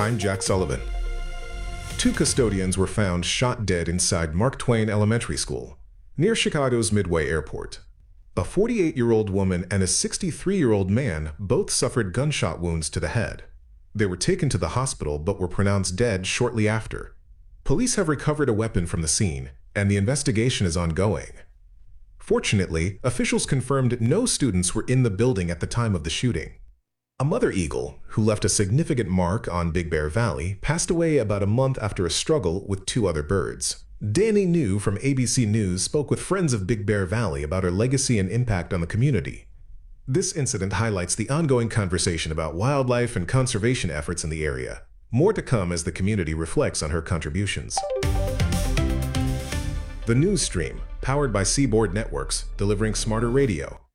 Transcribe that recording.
I'm Jack Sullivan. Two custodians were found shot dead inside Mark Twain Elementary School, near Chicago's Midway Airport. A 48-year-old woman and a 63-year-old man both suffered gunshot wounds to the head. They were taken to the hospital but were pronounced dead shortly after. Police have recovered a weapon from the scene, and the investigation is ongoing. Fortunately, officials confirmed no students were in the building at the time of the shooting. A mother eagle, who left a significant mark on Big Bear Valley, passed away about a month after a struggle with two other birds. Danny New from ABC News spoke with friends of Big Bear Valley about her legacy and impact on the community. This incident highlights the ongoing conversation about wildlife and conservation efforts in the area. More to come as the community reflects on her contributions. The News Stream, powered by Seaboard Networks, delivering smarter radio.